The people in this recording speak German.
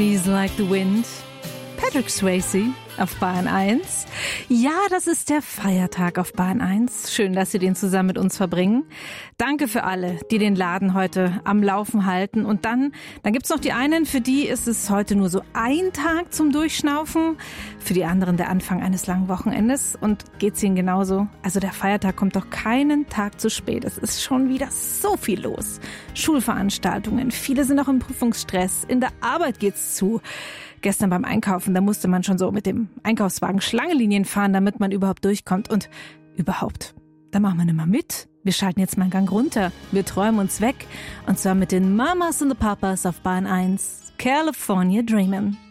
He's like the wind. Patrick Swayze auf Bahn 1. Ja, das ist der Feiertag auf Bahn 1. Schön, dass Sie den zusammen mit uns verbringen. Danke für alle, die den Laden heute am Laufen halten. Und dann gibt's noch die einen, für die ist es heute nur so ein Tag zum Durchschnaufen. Für die anderen der Anfang eines langen Wochenendes. Und geht's Ihnen genauso? Also der Feiertag kommt doch keinen Tag zu spät. Es ist schon wieder so viel los. Schulveranstaltungen, viele sind auch im Prüfungsstress. In der Arbeit geht's zu. Gestern beim Einkaufen, da musste man schon so mit dem Einkaufswagen Schlangenlinien fahren, damit man überhaupt durchkommt. Und überhaupt, da machen wir nicht mal mit. Wir schalten jetzt mal einen Gang runter. Wir träumen uns weg. Und zwar mit den Mamas und the Papas auf Bahn 1. California Dreamin'.